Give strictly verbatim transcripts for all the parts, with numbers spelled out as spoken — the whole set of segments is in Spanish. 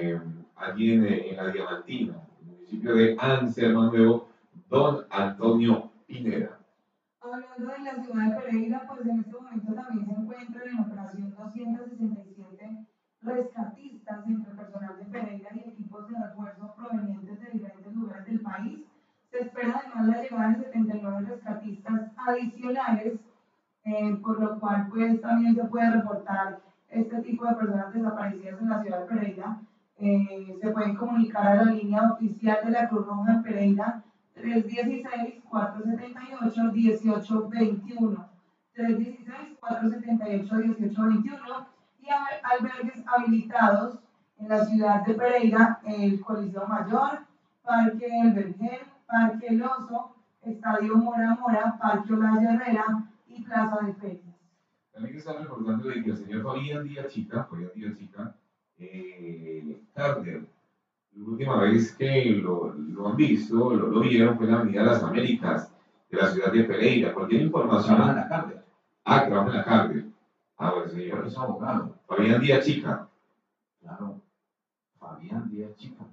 eh, allí en, en la Diamantina, en el municipio de Anserma Nuevo, don Antonio Pineda. Hablando de la ciudad de Pereira, pues en este momento también se encuentran en operación doscientos sesenta y siete rescatistas entre personal de Pereira y equipos de refuerzo provenientes de diferentes lugares del país. Se espera además la llegada de setenta y nueve rescatistas adicionales, eh, por lo cual pues también se puede reportar este tipo de personas desaparecidas en la ciudad de Pereira. Eh, se pueden comunicar a la línea oficial de la Cruz Roja en Pereira, tres uno seis, cuatro siete ocho, uno ocho dos uno, tres uno seis, cuatro siete ocho, uno ocho dos uno, y albergues habilitados en la ciudad de Pereira, el Coliseo Mayor, Parque El Vergel, Parque El Oso, Estadio Mora Mora, Parque Olaya Herrera y Plaza de Ferias. También está recordando de que el señor Fabián Díaz Chica, Fabián Díaz Chica, eh, Carter, la última vez que lo, lo han visto, lo, lo vieron fue en la Avenida de las Américas, de la ciudad de Pereira. Cualquier información. Trabaja en la Carter. Ah, trabaja en la Carter. Ah, bueno, señor. Es abogado. Fabián Díaz Chica. Claro. Fabián Díaz Chica.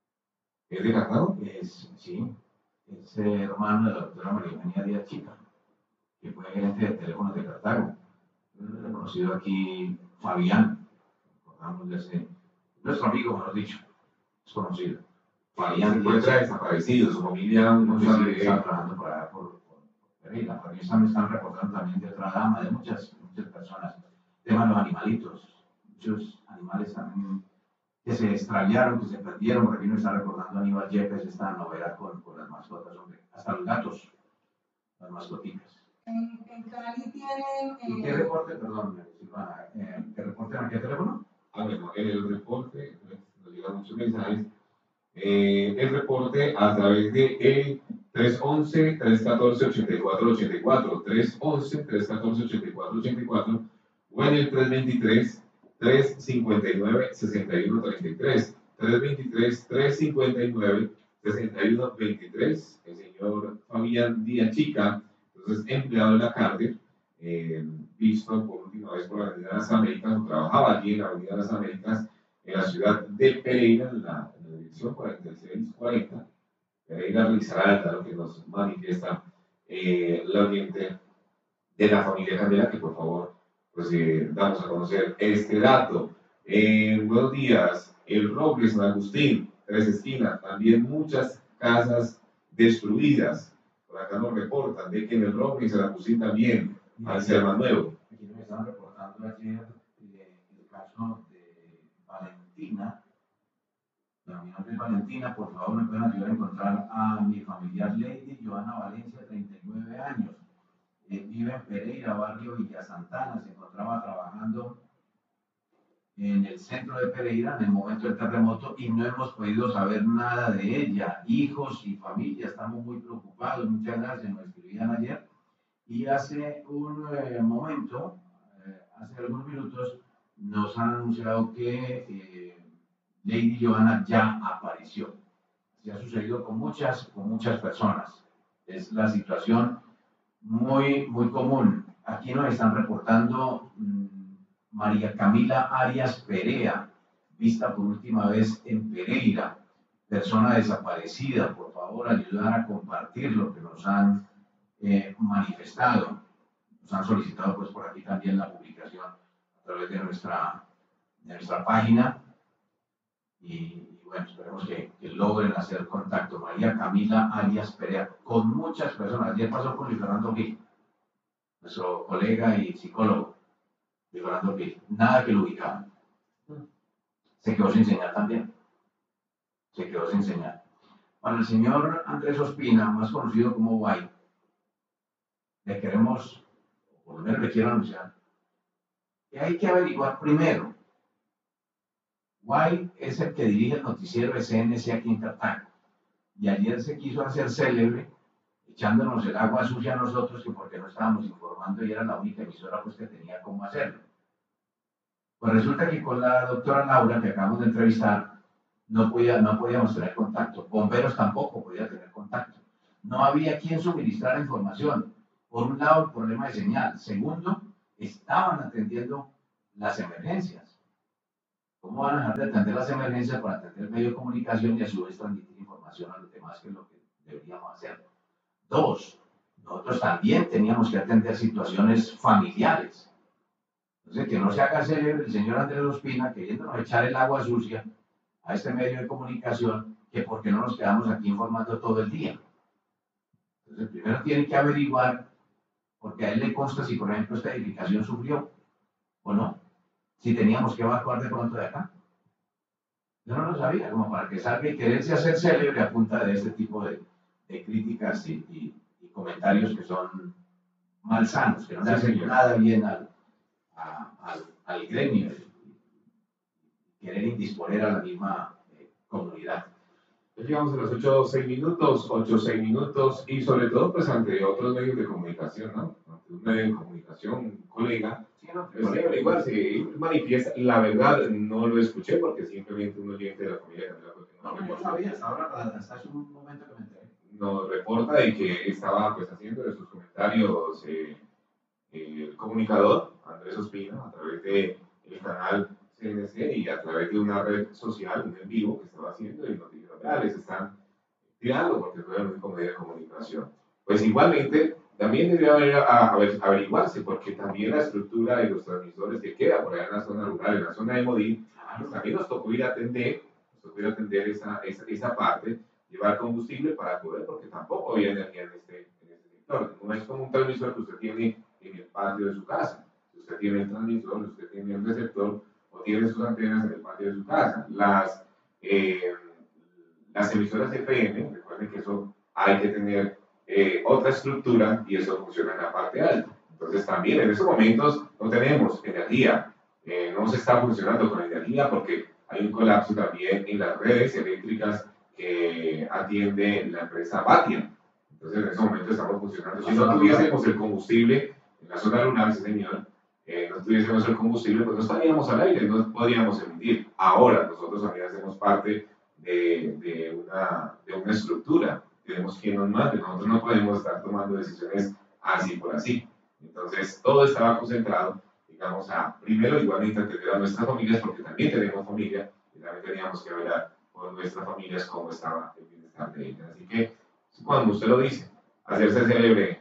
¿Es de Cartago? Es, sí. Es hermano de la doctora María Eugenia Díaz Chica, que fue gerente de teléfonos de Cartago. Reconocido aquí Fabián. Recordamos de ese. Nuestro amigo, mejor dicho. Es conocido. Fabián se encuentra desaparecido, su familia no sabe. Está trabajando por allá por, por, por Pereira. Por eso me están reportando también de otra dama, de muchas, muchas personas. El tema de los animalitos. Muchos animales también que se extraviaron, que se perdieron. Por aquí me está recordando Aníbal Yepes esta novedad con, con las mascotas, hombre. Hasta los gatos, las mascoticas. En, en Cali tienen. Eh... ¿Y qué reporte, perdón, Silvana? Eh, ¿Qué reporte en qué teléfono? Ah, bueno, el reporte, nos llegan muchos mensajes. Eh, el reporte a través de el tres once, tres catorce, ochenta y cuatro ochenta y cuatro, tres once, tres catorce, ochenta y cuatro ochenta y cuatro, o en el tres veintitrés, tres cincuenta y nueve, sesenta y uno treinta y tres, tres veintitrés, tres cincuenta y nueve, sesenta y uno veintitrés. El señor Fabián Díaz Chica, entonces empleado de la Carter, eh, visto por última vez por la Avenida de las Américas, o trabajaba allí en la Avenida de las Américas, en la ciudad de Pereira, en la, en la dirección cuarenta y seis cuarenta. Pereira Risaralda, lo que nos manifiesta eh, la oyente de la familia Candela, que por favor, pues eh, damos a conocer este dato. Eh, buenos días, el Robles, San Agustín, Tres Esquinas, también muchas casas destruidas. Por acá nos reportan de que en el Robles, San Agustín también, al Serma Nuevo. Aquí me están reportando ayer eh, el caso de Valentina. La mi nombre es Valentina, por favor me pueden ayudar a encontrar a mi familiar Lady Joana Valencia, treinta y nueve años. Eh, vive en Pereira, barrio Villa Santana, se encontraba trabajando en el centro de Pereira en el momento del terremoto y no hemos podido saber nada de ella. Hijos y familia, estamos muy preocupados, muchas gracias, nos escribían ayer. Y hace un eh, momento, eh, hace algunos minutos, nos han anunciado que eh, Lady Joana ya apareció. Se ha sucedido con muchas, con muchas personas. Es la situación muy, muy común. Aquí nos están reportando mmm, María Camila Arias Perea, vista por última vez en Pereira, persona desaparecida. Por favor, ayudar a compartir lo que nos han eh, manifestado. Nos han solicitado pues por aquí también la publicación a través de nuestra, de nuestra página. Y, y bueno, esperemos que, que logren hacer contacto. María Camila Arias Perea, con muchas personas. Ayer pasó con Luis Fernando Gil, nuestro colega y psicólogo, Luis Fernando Gil. Nada que lo ubicaban. Se quedó sin señal también. Se quedó sin señal. Para el señor Andrés Ospina, más conocido como Guay, le queremos, o por lo menos le quiero anunciar, que hay que averiguar primero. Guay es el que dirige el noticiero de C N C aquí en Cartago. Y ayer se quiso hacer célebre, echándonos el agua sucia a nosotros, que porque no estábamos informando y era la única emisora pues, que tenía cómo hacerlo. Pues resulta que con la doctora Laura, que acabamos de entrevistar, no, podía, no podíamos tener contacto. Bomberos tampoco podían tener contacto. No había quien suministrar información. Por un lado, el problema de señal. Segundo, estaban atendiendo las emergencias. ¿Cómo van a dejar de atender las emergencias para atender medios de comunicación y a su vez transmitir información a los demás, que es lo que deberíamos hacer? Dos, nosotros también teníamos que atender situaciones familiares. Entonces, que no se haga célebre el señor Andrés Ospina queriéndonos echar el agua sucia a este medio de comunicación, que porque no nos quedamos aquí informando todo el día. Entonces, primero tienen que averiguar, porque a él le consta si, por ejemplo, esta edificación sufrió o no, si teníamos que evacuar de pronto de acá. Yo no lo sabía, como para que salga y quererse hacer célebre a punta de este tipo de, de críticas y, y, y comentarios que son malsanos, que no le hacen nada bien al, a, al, al gremio, y querer indisponer a la misma eh, comunidad. Llegamos a los ocho seis minutos, ocho seis minutos, y sobre todo, pues, ante otros medios de comunicación, ¿no? Ante un medio de comunicación, un colega, Sí, no, es que igual se manifiesta, la verdad, no lo escuché porque simplemente un oyente de la familia Candela fue que no, no, no, yo sabía, hasta ahora, hasta hace un momento que me enteré. nos reporta de que estaba, pues, haciendo de sus comentarios eh, eh, el comunicador, Andrés Ospina, a través del canal C N C y a través de una red social, un en vivo que estaba haciendo, y nos dijeron, ya, les están tirando porque fue el único medio de comunicación. Pues igualmente, también debería haber, a, a ver, averiguarse, porque también la estructura de los transmisores que queda por allá en la zona rural, en la zona de Modín, pues también nos tocó ir a atender, nos tocó ir a atender esa, esa, esa parte, llevar combustible para poder, porque tampoco había energía en este, en este sector. No es como un transmisor que usted tiene en el patio de su casa. Si usted tiene el transmisor, usted tiene el receptor o tiene sus antenas en el patio de su casa. Las, eh, las emisoras F M, recuerden que eso hay que tener eh, otra estructura y eso funciona en la parte alta. Entonces también en estos momentos no tenemos energía, eh, no se está funcionando con energía porque hay un colapso también en las redes eléctricas que atiende la empresa Batia. Entonces en ese momento estamos funcionando. Si no tuviésemos el combustible en la zona rural, sí, señor, eh, no tuviésemos el combustible, pues no estaríamos al aire, no podríamos emitir. Ahora nosotros también hacemos parte de, de, una, de una estructura, tenemos quien nos mande, nosotros no podemos estar tomando decisiones así por así. Entonces todo estaba concentrado, digamos, a primero igualmente atender a nuestras familias, porque también tenemos familia y también teníamos que velar por nuestras familias cómo estaba el bienestar de ellas. Así que, cuando usted lo dice, hacerse célebre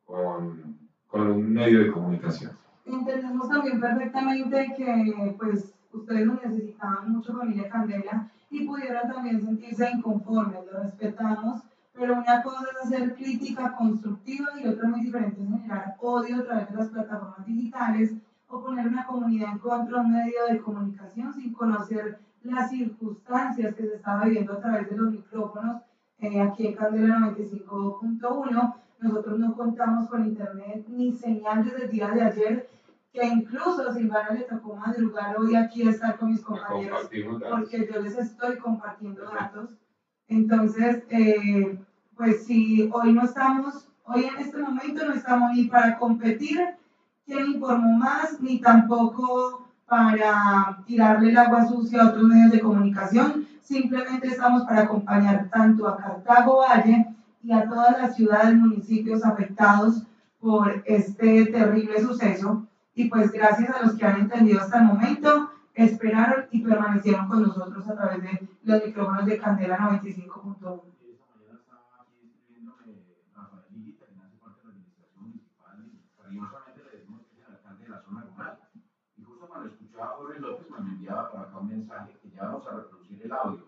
con, con un medio de comunicación. Entendemos también perfectamente que pues ustedes lo necesitaban mucho, familia Candela, y pudieran también sentirse inconformes, lo respetamos, pero una cosa es hacer crítica constructiva y otra muy diferente es generar odio a través de las plataformas digitales o poner una comunidad en contra de un medio de comunicación sin conocer las circunstancias que se estaba viviendo a través de los micrófonos. Eh, aquí en Candela noventa y cinco punto uno, nosotros no contamos con internet ni señal desde el día de ayer, que incluso a Silvana le tocó madrugar hoy aquí estar con mis compañeros porque yo les estoy compartiendo datos. Entonces, eh, pues si hoy no estamos, hoy en este momento no estamos ni para competir quién informó más, ni tampoco para tirarle el agua sucia a otros medios de comunicación, simplemente estamos para acompañar tanto a Cartago Valle y a todas las ciudades, municipios afectados por este terrible suceso. Y pues gracias a los que han entendido hasta el momento, esperaron y permanecieron con nosotros a través de los micrófonos de Candela noventa y cinco punto uno. Y esta mañana estaba aquí escribiéndome Rafael Liguita, que hace parte de la administración municipal, y cariñosamente le decimos que es el alcalde de la zona rural. Y justo cuando escuchaba a Jorge López, me enviaba para acá un mensaje que ya vamos a reproducir el audio.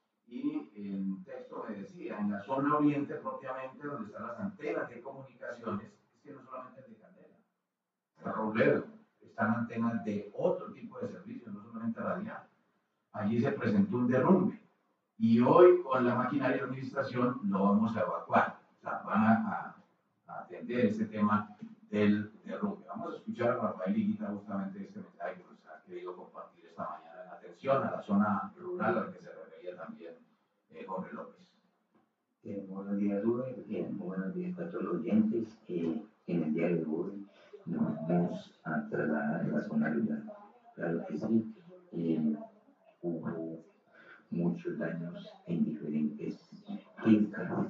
Y en texto me decía, en la zona oriente propiamente, donde están las antenas de comunicaciones, es que no solamente es de Candela, está Robledo, están antenas de otro tipo de servicios, no solamente radial. Allí se presentó un derrumbe y hoy con la maquinaria de administración lo vamos a evacuar. O sea, van a, a atender este tema del derrumbe. Vamos a escuchar a Rafael Higuita justamente este mensaje que nos ha querido compartir esta mañana en atención a la zona rural a la que se refería también eh, Jorge López. Eh, buenos días, Rubén. Eh, buenos días a todos los oyentes. Eh, en el día de hoy nos vamos a trasladar a la zona rural. Claro que sí. Eh, hubo muchos daños en diferentes fincas,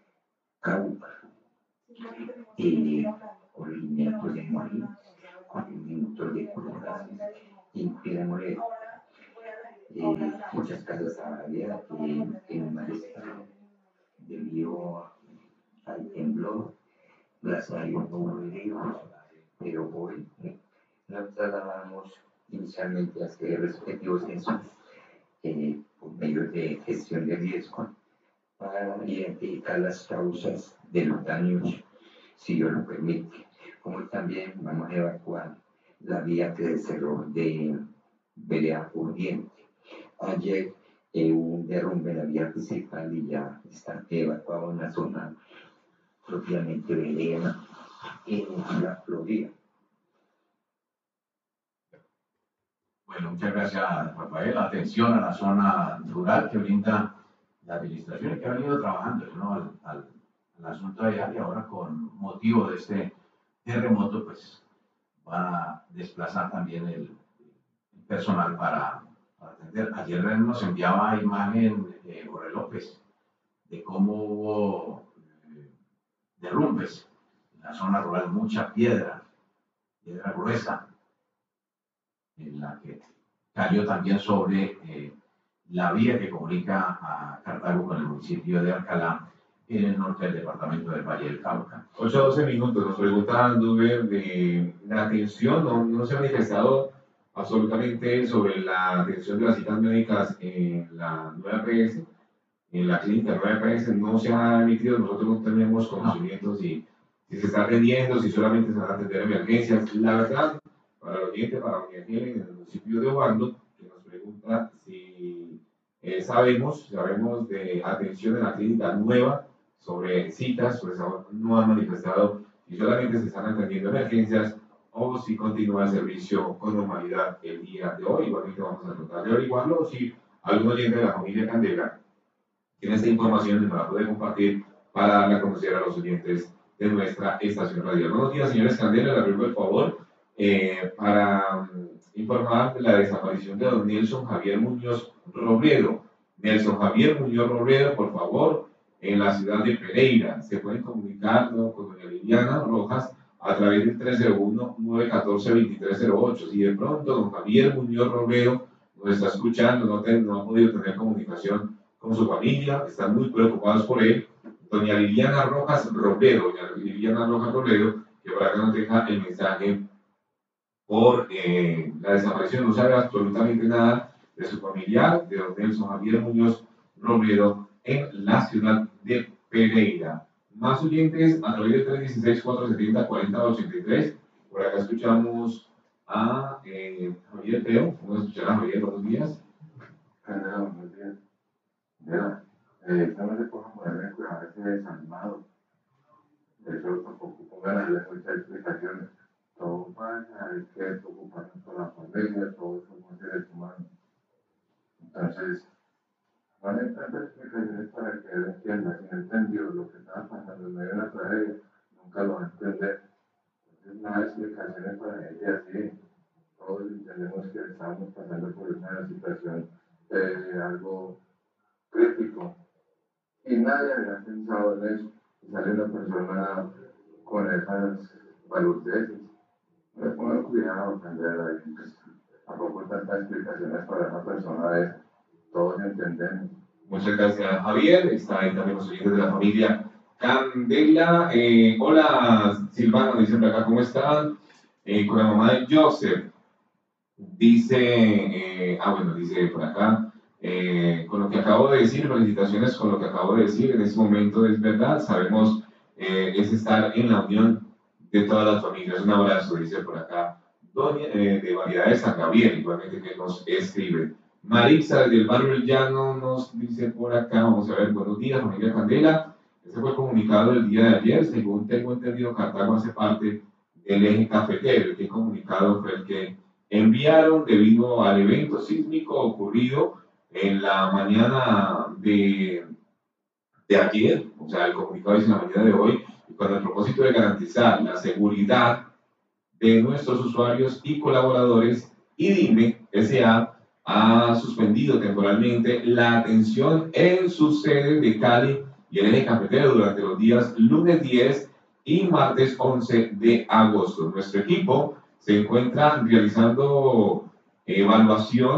Cauca, eh, corrimientos de morir, corrimientos de coloraciones, y queremos eh, muchas casas todavía eh, en un mal estado debido al temblor. Gracias a Dios no hubo heridos, pero hoy eh, nos trasladamos inicialmente a hacer respectivos censos eh, por medio de gestión de riesgo para identificar las causas de los daños, si Dios lo permite. Como también vamos a evacuar la vía que descerró de Vereda Oriente. Ayer eh, hubo un derrumbe en la vía principal y ya está evacuado en la zona propiamente Vereda, en la Florida. Bueno, muchas gracias, Rafael. Atención a la zona rural que brinda la administración y que ha venido trabajando, ¿no?, al, al, al asunto allá, y ahora con motivo de este terremoto, pues van a desplazar también el, el personal para, para atender. Ayer nos enviaba imagen eh, Jorge López de cómo hubo eh, derrumbes en la zona rural, mucha piedra, piedra gruesa, en la que cayó también sobre eh, la vía que comunica a Cartago con el municipio de Alcalá, en el norte del departamento del Valle del Cauca. ocho a doce minutos, nos preguntan, Duber, de la atención, no, no se ha manifestado absolutamente sobre la atención de las citas médicas en la nueva P S, en la clínica nueva P S, no se ha emitido, nosotros no tenemos conocimiento si, si se está atendiendo, si solamente se van a atender emergencias. La verdad, para el oyente, para doña Helen, en el municipio de Obando, que nos pregunta si eh, sabemos, sabemos de atención en la clínica nueva, sobre citas, pues aún no han manifestado si solamente se están atendiendo emergencias o si continúa el servicio con normalidad el día de hoy. Igualmente vamos a tratar de averiguarlo, o si algún oyente de la familia Candela tiene esta información y nos la puede compartir para darla a conocer a los oyentes de nuestra estación radial. Buenos días, señores Candela, le ruego el favor eh, para um, informar de la desaparición de don Nelson Javier Muñoz Robledo. Nelson Javier Muñoz Robledo, por favor, en la ciudad de Pereira. Se pueden comunicar, ¿no?, con doña Liliana Rojas a través del tres cero uno, nueve uno cuatro, dos tres cero ocho. Si de pronto don Javier Muñoz Robledo nos está escuchando, no, te, no ha podido tener comunicación con su familia, están muy preocupados por él, doña Liliana Rojas Robledo, doña Liliana Rojas Robledo, que para que nos deja el mensaje por eh, la desaparición, no sabe absolutamente nada de su familiar, de don Nelson Javier Muñoz Robledo, en la ciudad de Pereira. Más oyentes a través de tres uno seis, cuatro siete cero, cuatro cero ocho tres. Por acá escuchamos a eh, Javier Teo. Vamos a escuchar a Javier, buenos días. Hola, buenos días. Mira, eh, no me se puede poner en cuidado ese desanimado. Eso tampoco pongan a darle muchas explicaciones. Todo pasa, hay que preocuparnos por la familia, todos somos seres humanos. Entonces, van a entrar explicaciones para que él entienda. Si no entendió lo que estaba pasando en medio de una tragedia, nunca lo va a entender. Entonces, no hay explicaciones para ella, así. Todos entendemos que estamos pasando por una situación de algo crítico. Y nadie había pensado en eso. Y sale una persona con esas valudeces. No le pongan cuidado, Candela, y pues, tampoco tantas explicaciones para una persona de esa. Todos entendemos. Muchas gracias, Javier. Está ahí también los oyentes de la familia Candela. Eh, hola, Silvana, dicen por acá, ¿cómo están? Eh, con la mamá de Joseph. Dice, eh, ah, bueno, dice por acá, eh, con lo que acabo de decir, felicitaciones con lo que acabo de decir, en este momento es verdad, sabemos, eh, es estar en la unión de todas las familias. Un abrazo, dice por acá, Doña eh, de Variedades San Gabriel, igualmente que nos escribe. Marisa, desde el barrio El Llano, nos dice por acá, vamos a ver, buenos días, familia Candela. Este fue comunicado el día de ayer, según tengo entendido, Cartago hace parte del eje cafetero. El que comunicado fue el que enviaron debido al evento sísmico ocurrido en la mañana de, de ayer, o sea, el comunicado dice en la mañana de hoy, con el propósito de garantizar la seguridad de nuestros usuarios y colaboradores, IDIME S A ha suspendido temporalmente la atención en sus sedes de Cali y el eje cafetero durante los días lunes diez y martes once de agosto. Nuestro equipo se encuentra realizando evaluación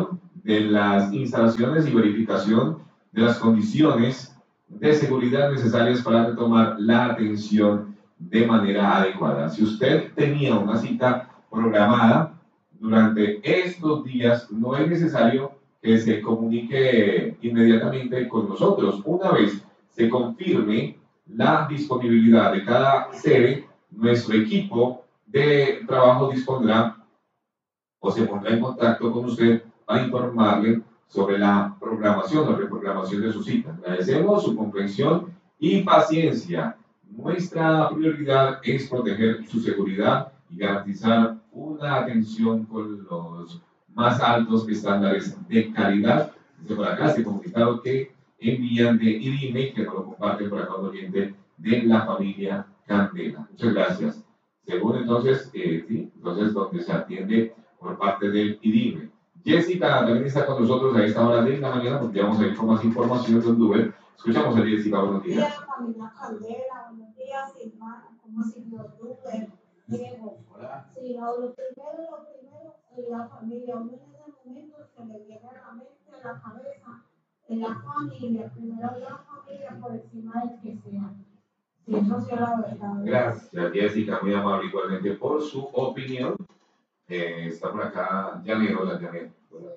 de las instalaciones y verificación de las condiciones de seguridad necesarias para retomar la atención de manera adecuada. Si usted tenía una cita programada durante estos días, no es necesario que se comunique inmediatamente con nosotros. Una vez se confirme la disponibilidad de cada sede, nuestro equipo de trabajo dispondrá o se pondrá en contacto con usted para informarle sobre la programación o reprogramación de su cita. Agradecemos su comprensión y paciencia. Nuestra prioridad es proteger su seguridad y garantizar una atención con los más altos estándares de calidad. Desde por acá, este comunicado que envían de IDIME, que nos lo comparten por acá un oyente de la familia Candela. Muchas gracias. Según entonces, eh, sí, entonces donde se atiende por parte del IDIME. Jessica también está con nosotros a esta hora de la mañana, porque vamos a ir con más información de Honduras. Escuchamos a Jessica, buenos días. Buenos días, familia Candela, buenos días, hermano, ¿cómo siguió Honduras? Diego. Hola. Sí, lo, lo primero, lo primero, en la familia, uno en ese momento se le viene a la mente, a la cabeza, en la familia, primero la familia por encima del que sea. Sí, eso sí es la verdad. Gracias, Jessica, muy amable igualmente por su opinión. Eh, está por acá Janet, hola Janet.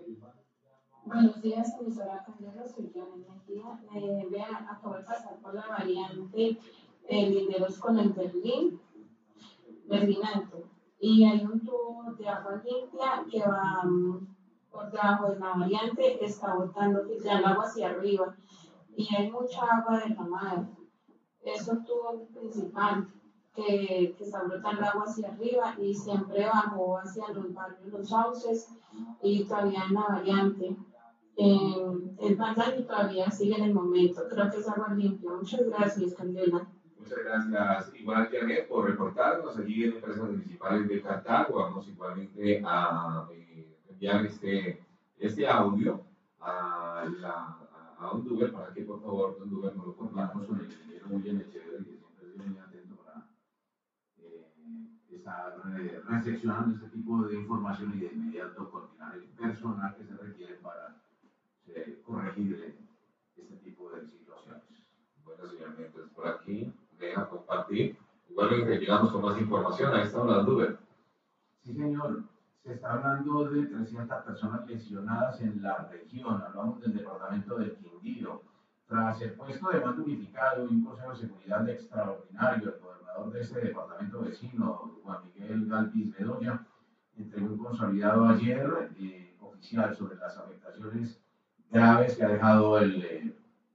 Buenos días, emisora Candela, soy Janet Mejía. Eh, vean, acabo de pasar por la variante eh, Linderos con el Berlín, Berlín Alto, y hay un tubo de agua limpia que va um, por debajo de la variante, está botando ya el agua hacia arriba, y hay mucha agua derramada. Es un tubo principal que, que está brotando agua hacia arriba y siempre bajó hacia los barrios, los sauces, y todavía en la variante. Eh, el pantalón todavía sigue en el momento, creo que es agua limpia. Muchas gracias, Candela. Muchas gracias, igual Janet, por reportarnos allí en empresas municipales de Cartago. Vamos igualmente a eh, enviar este, este audio a, la, a Honduras para que por favor Honduras nos lo Contamos compartamos. con el ingeniero William Echeverri, que siempre es muy atento para eh, estar eh, recepcionando este tipo de información y de inmediato coordinar el personal que se requiere para eh, corregir este tipo de situaciones. Bueno, señor, mientras por aquí deja compartir. Igualmente llegamos con más información a esta hora de Honduras. Sí, señor. Se está hablando de trescientas personas lesionadas en la región. Hablamos del departamento del Quindío. Tras el puesto de mando unificado y un consejo de seguridad extraordinario, el gobernador de este departamento vecino, Juan Miguel Galvis Bedoya, entregó un consolidado ayer eh, oficial sobre las afectaciones graves que ha dejado el eh,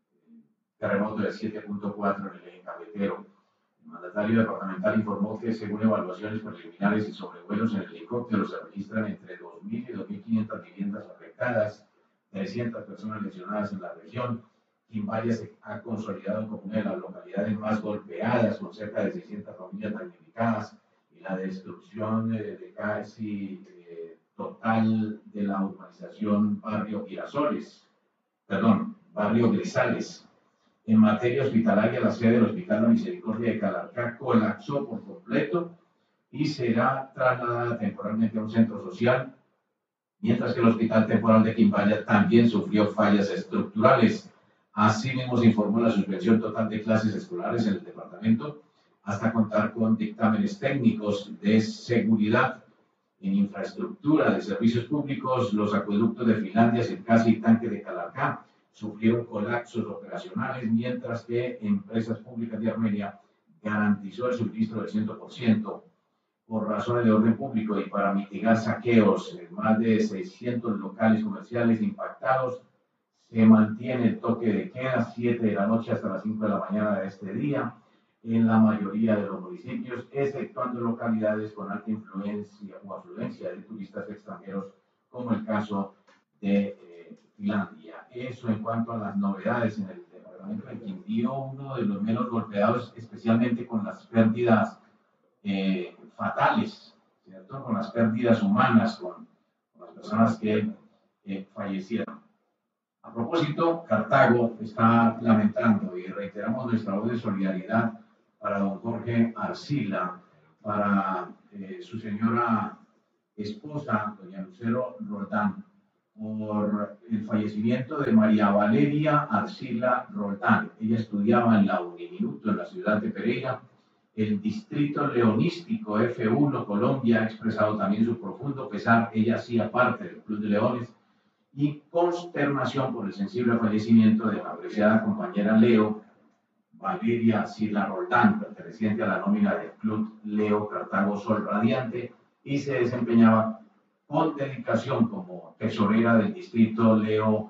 terremoto de siete punto cuatro en el eje cafetero. El mandatario departamental informó que, según evaluaciones preliminares y sobrevuelos en el helicóptero, se registran entre dos mil y dos mil quinientas viviendas afectadas, trescientas personas lesionadas en la región. Quimbaya se ha consolidado como una de las localidades más golpeadas, con cerca de seiscientas familias damnificadas y la destrucción de, de casi eh, total de la urbanización Barrio Girasoles, perdón, Barrio Grisales. En materia hospitalaria, la sede del Hospital La Misericordia de Calarcá colapsó por completo y será trasladada temporalmente a un centro social, mientras que el Hospital Temporal de Quimbaya también sufrió fallas estructurales. Asimismo, se informó la suspensión total de clases escolares en el departamento hasta contar con dictámenes técnicos de seguridad. En infraestructura de servicios públicos, los acueductos de Finlandia, Circasi y Tanque de Calarcá sufrieron colapsos operacionales, mientras que Empresas Públicas de Armenia garantizó el suministro del cien por ciento. Por razones de orden público y para mitigar saqueos en más de seiscientos locales comerciales impactados, se mantiene el toque de queda siete de la noche hasta las cinco de la mañana de este día en la mayoría de los municipios, exceptuando localidades con alta influencia o afluencia de turistas extranjeros, como el caso de eh, Finlandia. Eso en cuanto a las novedades en el departamento de Quindío, uno de los menos golpeados, especialmente con las pérdidas eh, fatales, ¿cierto? Con las pérdidas humanas, con, con las personas que eh, fallecieron. A propósito, Cartago está lamentando y reiteramos nuestra voz de solidaridad para don Jorge Arcila, para eh, su señora esposa, doña Lucero Roldán, por el fallecimiento de María Valeria Arcila Roldán. Ella estudiaba en la Uniminuto, en la ciudad de Pereira. El Distrito Leonístico F uno Colombia ha expresado también su profundo pesar. Ella hacía parte del Club de Leones, y consternación por el sensible fallecimiento de la apreciada compañera Leo Valeria Arcila Roldán, perteneciente a la nómina del Club Leo Cartago Sol Radiante, y se desempeñaba con dedicación como tesorera del Distrito Leo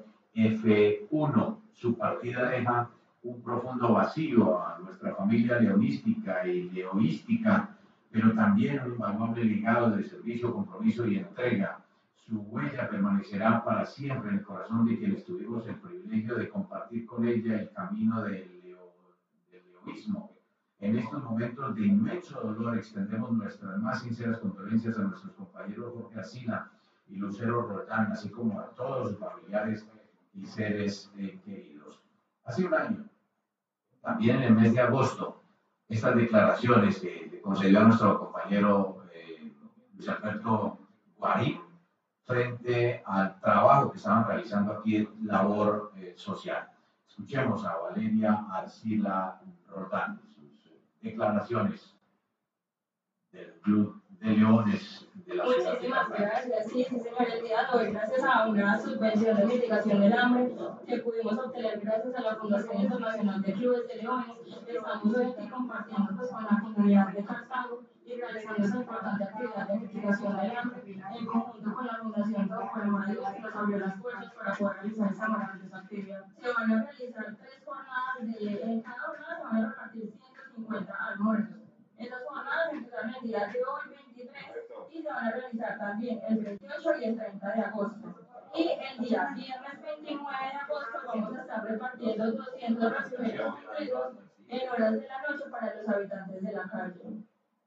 F uno. Su partida deja un profundo vacío a nuestra familia leonística y leoística, pero también un invaluable legado de servicio, compromiso y entrega. Su huella permanecerá para siempre en el corazón de quienes tuvimos el privilegio de compartir con ella el camino del, leo, del leoísmo. En estos momentos de inmenso dolor extendemos nuestras más sinceras condolencias a nuestros compañeros Jorge Arcila y Lucero Roldán, así como a todos sus familiares y seres eh, queridos. Hace un año, también en el mes de agosto, estas declaraciones que le concedió a nuestro compañero eh, Luis Alberto Guarín frente al trabajo que estaban realizando aquí en labor eh, social. Escuchemos a Valeria Arcila Roldán, sus eh, declaraciones del Club de Leones de la ciudad. Muchísimas gracias. Sí, sí, señor. El día de hoy, gracias a una subvención de mitigación del hambre que pudimos obtener gracias a la Fundación Internacional de Clubes de Leones, estamos hoy aquí compartiendo pues, con la comunidad de Cartago y realizando esta importante actividad de mitigación del hambre en conjunto con la Fundación Todo por Amor a Dios, que nos abrió las puertas para poder realizar esta maravillosa actividad. Se van a realizar tres jornadas, de, en cada jornada se van a repartir ciento cincuenta almuerzos. Estas jornadas empezaron el día de hoy, veintitrés, y se van a realizar también el veintiocho y el treinta de agosto. Y el día viernes veintinueve de agosto vamos a estar repartiendo doscientos refrigerios híbridos en horas de la noche para los habitantes de la calle.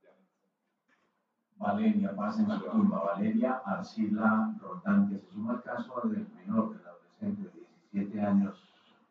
Valeria, pasa en su tumba, Valeria Arcila Roldán, que se suma al caso del menor, del adolescente de diecisiete años,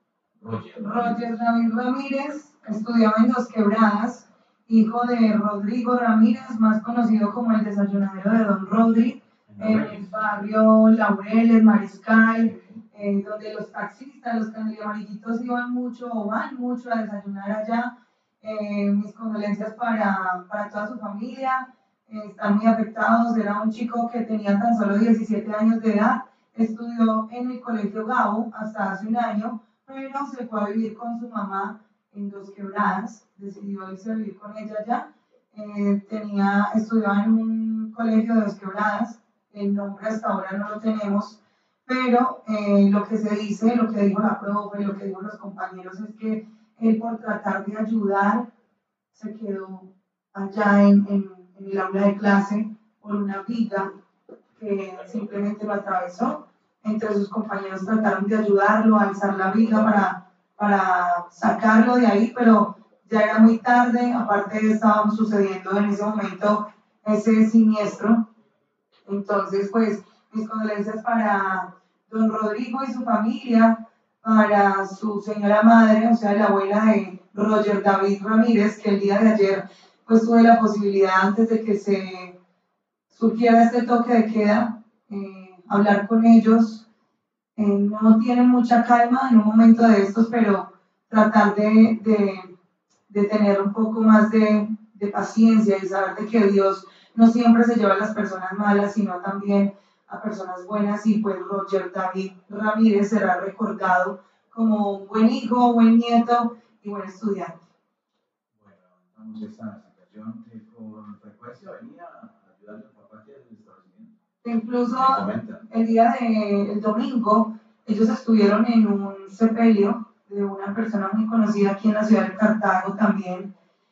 Roger. Roger David Ramírez estudiaba en Dos Quebradas, hijo de Rodrigo Ramírez, más conocido como el desayunadero de Don Rodri, en el barrio Laureles, Mariscal, eh, donde los taxistas, los candiamarillitos iban mucho o van mucho a desayunar allá. Eh, mis condolencias para, para toda su familia, eh, están muy afectados. Era un chico que tenía tan solo diecisiete años de edad, estudió en el colegio Gabo hasta hace un año, pero se fue a vivir con su mamá en Dos Quebradas, decidió irse a vivir con ella allá. Eh, tenía, estudiaba en un colegio de Dos Quebradas, el nombre hasta ahora no lo tenemos, pero eh, lo que se dice, lo que dijo la profe, lo que dijo los compañeros es que él, por tratar de ayudar, se quedó allá en, en, en el aula de clase por una viga que simplemente lo atravesó. Entre sus compañeros trataron de ayudarlo a alzar la viga para, para sacarlo de ahí, pero ya era muy tarde. Aparte estaba sucediendo en ese momento ese siniestro. Entonces, pues, mis condolencias para don Rodrigo y su familia, para su señora madre, o sea, la abuela de Roger David Ramírez, que el día de ayer, pues, tuve la posibilidad, antes de que se surgiera este toque de queda, eh, hablar con ellos. Eh, no tienen mucha calma en un momento de estos, pero tratar de, de, de tener un poco más de, de paciencia y saber de que Dios no siempre se lleva a las personas malas, sino también a personas buenas. Y pues Roger David Ramírez será recordado como un buen hijo, buen nieto y buen estudiante. Bueno, entonces esta situación que con frecuencia venía a ayudarle por parte del establecimiento. Incluso el día del domingo, ellos estuvieron en un sepelio de una persona muy conocida aquí en la ciudad de Cartago también,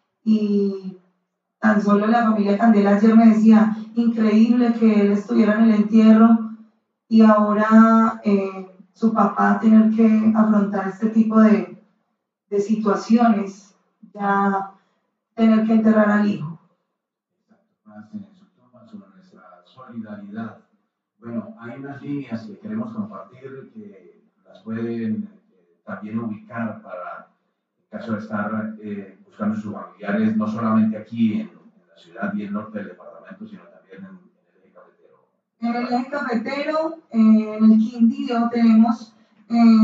y tan solo la familia Candela ayer me decía, increíble que él estuviera en el entierro y ahora eh, su papá tener que afrontar este tipo de, de situaciones, ya tener que enterrar al hijo. Exacto, en su tumba sobre nuestra solidaridad. Bueno, hay unas líneas que queremos compartir que las pueden eh, también ubicar para el caso de estar eh, buscando sus familiares, no solamente aquí en, en la ciudad y el norte del departamento, sino también en, en el eje cafetero. En el eje cafetero, eh, en el Quindío, tenemos eh,